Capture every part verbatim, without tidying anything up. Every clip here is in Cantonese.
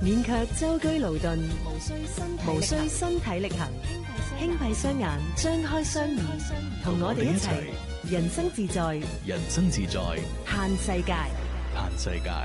免卻舟車勞頓，無需身體無需身體力行，輕閉雙眼，張開雙耳，同我哋一齊人生自在， 人生自在， 嘆世界， 嘆世界。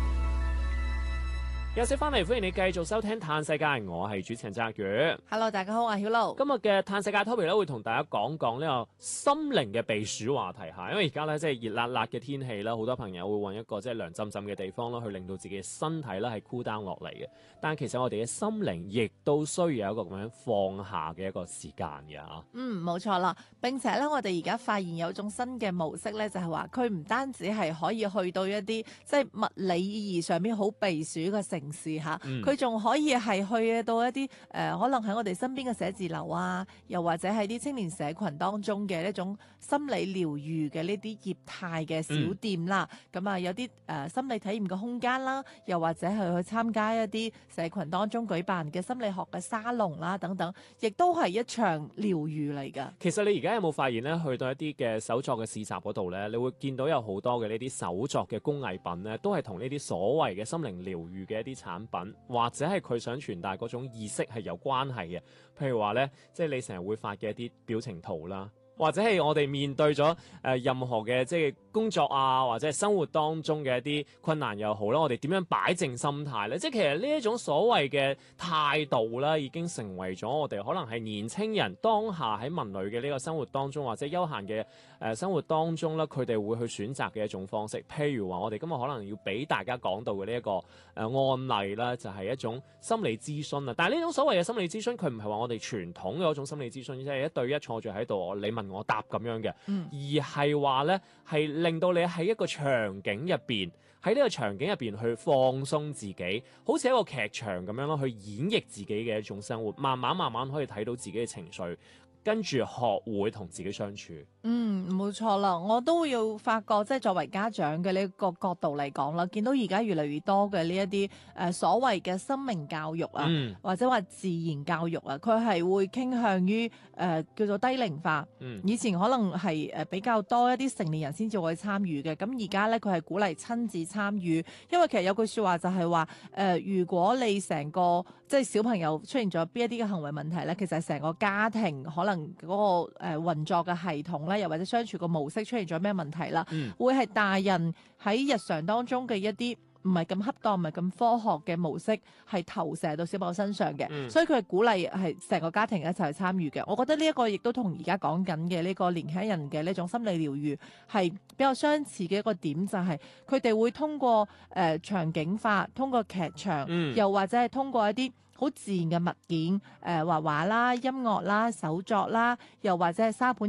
休息翻嚟，歡迎你繼續收聽《嘆世界》，我係主持人澤宇。 Hello， 大家好，我係曉露。 今日嘅《嘆世界》topic 咧，會同大家講講呢個心靈嘅避暑話題嚇。因為而家咧即係熱辣辣嘅天氣啦，好多朋友會揾一個即係涼浸浸嘅地方啦，去令到自己嘅身體咧係 cool down 落嚟嘅。但係其實我哋嘅心靈亦都需要有一個咁樣放下嘅一個時間嘅嚇。 嗯，冇錯啦。並且咧，我哋而家發現有種新嘅模式咧，就係話佢唔單止係可以去到一啲即係物理意義上面好避暑嘅城市嚇。嗯佢仲可以係去到一啲誒、呃，可能喺我哋身邊嘅寫字樓啊，又或者係啲青年社群當中嘅呢種心理療愈嘅呢啲業態嘅小店啦。咁、嗯、啊，有啲誒、呃、心理體驗嘅空間啦，又或者係去參加一啲社群當中舉辦嘅心理學嘅沙龍啦，等等，亦都係一場療愈嚟㗎。 其實你而家有冇發現咧？去到一啲嘅手作嘅市集嗰度咧，你會見到有好多嘅呢啲手作嘅工藝品咧，都係同呢啲所謂嘅心靈療愈嘅一啲產品。或者係佢想傳達嗰種意識係有關係嘅，譬如話咧，即係你成日會發嘅一啲表情圖啦，或者係我哋面對咗誒、呃、任何嘅即係工作啊，或者係生活當中嘅一啲困難又好啦，我哋點樣擺正心態咧？即係其實呢一種所謂嘅態度啦，已經成為咗我哋可能係年青人當下喺文旅嘅呢個生活當中，或者休閒嘅誒生活當中啦，佢哋會去選擇嘅一種方式。譬如話，我哋今日可能要俾大家講到嘅呢一個誒案例啦，就係一種心理諮詢啊。但係呢種所謂嘅心理諮詢，佢唔係話我哋傳統嘅嗰種心理諮詢，即係一對一坐住喺度，你問我答咁樣嘅， 嗯、 而係話咧係令到你喺一個場景入邊，喺呢個場景入邊去放鬆自己，好似一個劇場咁樣咯，去演繹自己嘅一種生活，慢慢慢慢可以睇到自己嘅情緒，跟住學會同自己相處。 嗯，冇錯啦，我都要發覺，即係作為家長嘅呢個角度嚟講啦，見到而家越嚟越多嘅呢一啲誒所謂嘅生命教育啊， 嗯、 或者話自然教育啊，佢係會傾向於誒、呃、叫做低齡化。 嗯、 以前可能係誒比較多一啲成年人先至會參與嘅，咁而家咧佢係鼓勵親子參與，因為其實有句説話就係話誒，如果你成個即係小朋友出現咗邊一啲嘅行為問題咧，其實係成個家庭可能嗰、那個誒、呃、運作嘅系統。又或者相處個模式出現咗咩問題啦？嗯、會係大人喺日常當中嘅一啲唔係咁恰當、唔係咁科學嘅模式，係投射到小朋友身上嘅。嗯、所以佢係鼓勵係成個家庭一齊去參與嘅。我覺得呢一個亦都同而家講緊嘅呢個年輕人嘅呢種心理療愈係比較相似嘅一個點，就係佢哋會通過誒、呃、場景化，通過劇場，嗯、又或者係通過一啲好自然嘅物件，誒、呃、畫畫啦、音樂啦、手作啦，又或者係沙盤